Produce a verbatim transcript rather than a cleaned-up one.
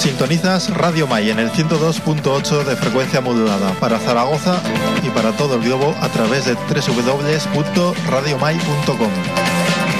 Sintonizas Radio Mai en el ciento dos punto ocho de frecuencia modulada para Zaragoza y para todo el globo a través de doble u doble u doble u punto radio mai punto com.